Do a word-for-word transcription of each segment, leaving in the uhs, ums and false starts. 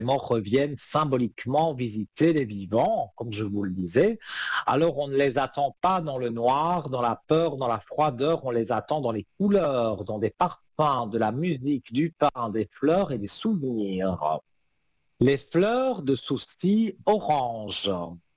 morts reviennent symboliquement visiter les vivants, comme je vous le disais, alors on ne les attend pas dans le noir, dans la peur, dans la froideur, on les attend dans les couleurs, dans des parfums, de la musique, du pain, des fleurs et des souvenirs. Les fleurs de souci orange,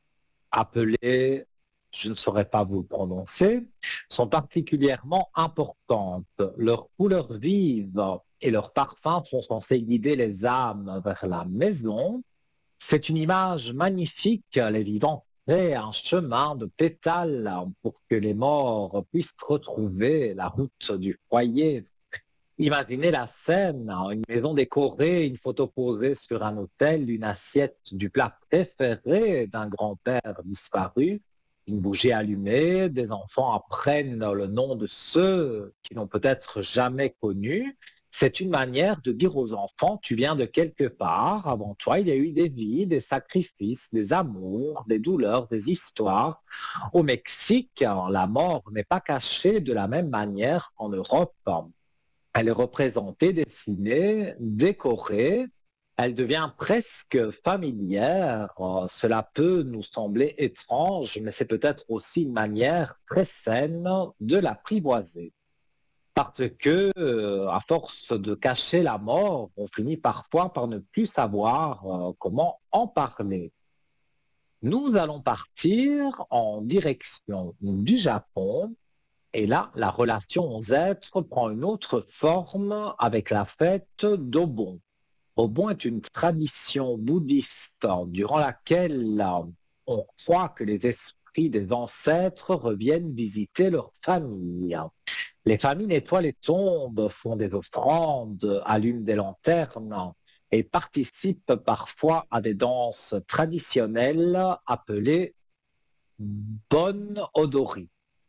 appelées, je ne saurais pas vous le prononcer, sont particulièrement importantes. Leurs couleurs vives et leurs parfums sont censés guider les âmes vers la maison. C'est une image magnifique, les vivants créent un chemin de pétales pour que les morts puissent retrouver la route du foyer. Imaginez la scène, une maison décorée, une photo posée sur un autel, une assiette du plat préféré d'un grand-père disparu, une bougie allumée, des enfants apprennent le nom de ceux qui n'ont peut-être jamais connu. C'est une manière de dire aux enfants, tu viens de quelque part, avant toi il y a eu des vies, des sacrifices, des amours, des douleurs, des histoires. Au Mexique, la mort n'est pas cachée de la même manière qu'en Europe. Elle est représentée, dessinée, décorée. Elle devient presque familière. Cela peut nous sembler étrange, mais c'est peut-être aussi une manière très saine de l'apprivoiser. Parce que, à force de cacher la mort, on finit parfois par ne plus savoir comment en parler. Nous allons partir en direction du Japon. Et là, la relation aux êtres prend une autre forme avec la fête d'Obon. Obon est une tradition bouddhiste durant laquelle on croit que les esprits des ancêtres reviennent visiter leur famille. Les familles nettoient les tombes, font des offrandes, allument des lanternes et participent parfois à des danses traditionnelles appelées Bon Odori.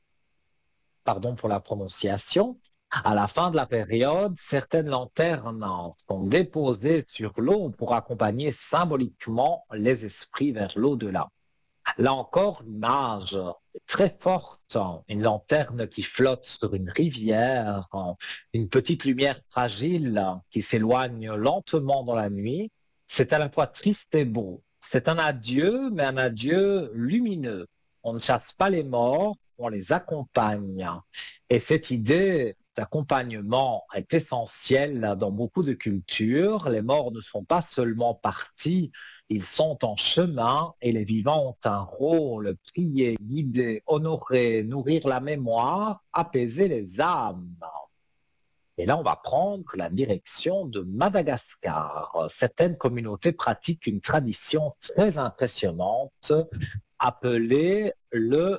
Pardon pour la prononciation. À la fin de la période, certaines lanternes sont déposées sur l'eau pour accompagner symboliquement les esprits vers l'au-delà. Là encore, l'image est très forte. Une lanterne qui flotte sur une rivière, une petite lumière fragile qui s'éloigne lentement dans la nuit. C'est à la fois triste et beau. C'est un adieu, mais un adieu lumineux. On ne chasse pas les morts, on les accompagne. Et cette idée d'accompagnement est essentielle dans beaucoup de cultures. Les morts ne sont pas seulement partis, ils sont en chemin et les vivants ont un rôle, prier, guider, honorer, nourrir la mémoire, apaiser les âmes. Et là, on va prendre la direction de Madagascar. Certaines communautés pratiquent une tradition très impressionnante appelée le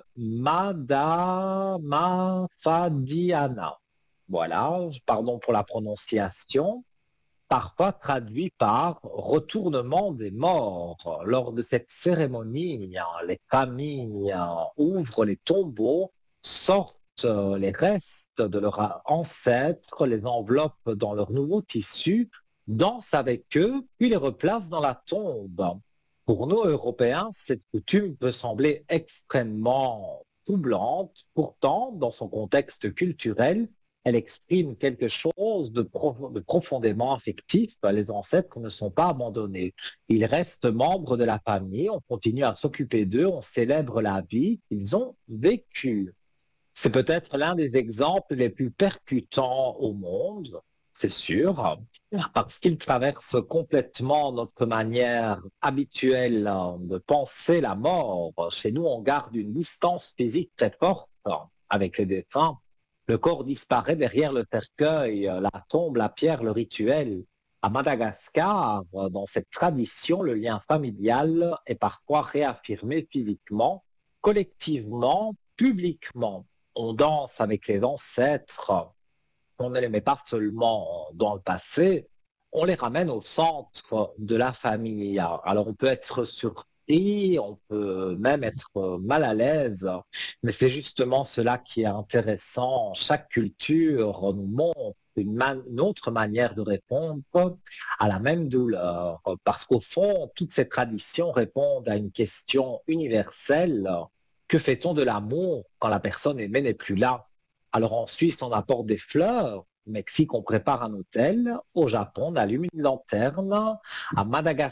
Madamafadiana. Voilà, pardon pour la prononciation, parfois traduit par retournement des morts. Lors de cette cérémonie, les familles ouvrent les tombeaux, sortent les restes de leurs ancêtres, les enveloppent dans leur nouveau tissu, dansent avec eux, puis les replacent dans la tombe. Pour nous, Européens, cette coutume peut sembler extrêmement troublante. Pourtant, dans son contexte culturel, elle exprime quelque chose de, prof- de profondément affectif. Les ancêtres ne sont pas abandonnés. Ils restent membres de la famille, on continue à s'occuper d'eux, on célèbre la vie qu'ils ont vécue. C'est peut-être l'un des exemples les plus percutants au monde, c'est sûr, parce qu'il traverse complètement notre manière habituelle de penser la mort. Chez nous, on garde une distance physique très forte avec les défunts. Le corps disparaît derrière le cercueil, la tombe, la pierre, le rituel. À Madagascar, dans cette tradition, le lien familial est parfois réaffirmé physiquement, collectivement, publiquement. On danse avec les ancêtres, on ne les met pas seulement dans le passé, on les ramène au centre de la famille. Alors on peut être surpris, on peut même être mal à l'aise, mais c'est justement cela qui est intéressant. Chaque culture nous montre une, man- une autre manière de répondre à la même douleur, parce qu'au fond, toutes ces traditions répondent à une question universelle. Que fait-on de l'amour quand la personne aimée n'est plus là? Alors en Suisse, on apporte des fleurs. Au Mexique, on prépare un hôtel. Au Japon, on allume une lanterne. À Madagascar,